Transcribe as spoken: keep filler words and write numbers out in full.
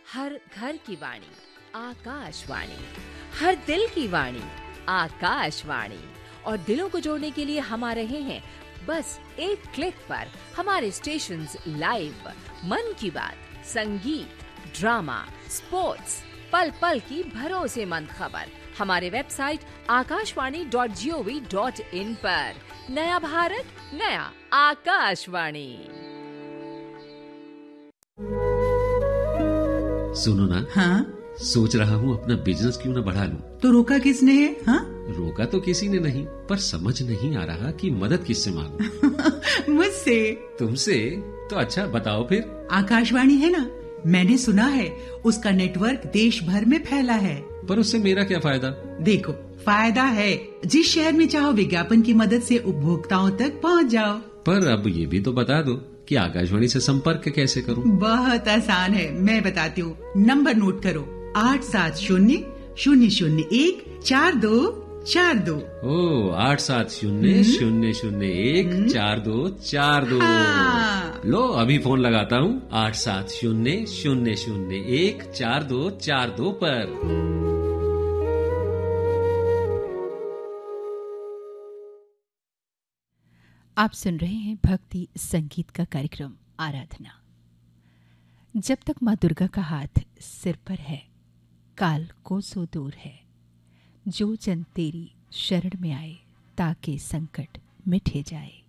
हर घर की वाणी आकाशवाणी, हर दिल की वाणी आकाशवाणी। और दिलों को जोड़ने के लिए हम आ रहे हैं बस एक क्लिक पर। हमारे स्टेशंस लाइव, मन की बात, संगीत, ड्रामा, स्पोर्ट्स, पल पल की भरोसेमंद खबर हमारे website Akashvani dot G O V dot in पर। नया भारत, नया आकाशवाणी। सुनो ना। हाँ? सोच रहा हूँ अपना बिजनेस क्यों ना बढ़ा लूं। तो रोका किसने है? हाँ? रोका तो किसी ने नहीं, पर समझ नहीं आ रहा कि मदद किससे मांगूं। मुझसे। तुमसे? तो अच्छा बताओ फिर। आकाशवाणी है ना, मैंने सुना है उसका नेटवर्क देश भर में फैला है। पर उससे मेरा क्या फायदा? देखो, फायदा है। जिस शहर में चाहो विज्ञापन की मदद से उपभोक्ताओं तक पहुंच जाओ। पर अब ये भी तो बता दो कि आकाशवाणी से संपर्क कैसे करूं? बहुत आसान है, मैं बताती हूँ। नंबर नोट करो, आठ सात शून्य शून्य शून्य एक चार दो चार दो। ओ, आठ सात शून्य शून्य शून्य एक चार दो चार दो। हाँ। लो अभी फोन लगाता हूँ आठ सात शून्य शून्य शून्य एक चार दो चार दो पर। आप सुन रहे हैं भक्ति संगीत का कार्यक्रम आराधना। जब तक माँ दुर्गा का हाथ सिर पर है, काल कोसों दूर है। जो जन तेरी शरण में आए, ताके संकट मिटे जाए।